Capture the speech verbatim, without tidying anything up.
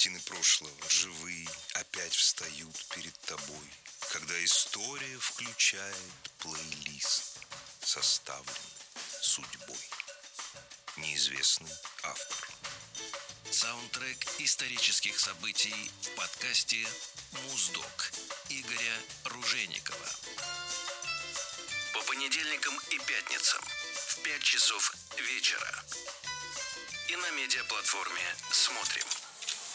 картины прошлого, живые, опять встают перед тобой, когда история включает плейлист, составленный судьбой. Неизвестный автор. Саундтрек исторических событий в подкасте «Муздок» Игоря Ружейникова. По понедельникам и пятницам в пять часов вечера. И на медиаплатформе «Смотрим».